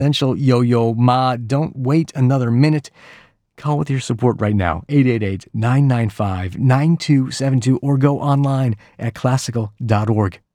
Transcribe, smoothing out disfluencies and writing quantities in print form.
Essential Yo-Yo Ma. Don't wait another minute. Call with your support right now, 888-995-9272, or go online at classical.org.